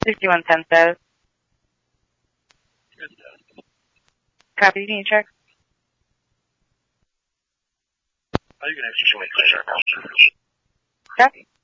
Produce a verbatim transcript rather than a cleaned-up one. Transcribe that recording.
fifty-one ten says. Copy, can you check? Are you going to have to show me clear? Copy.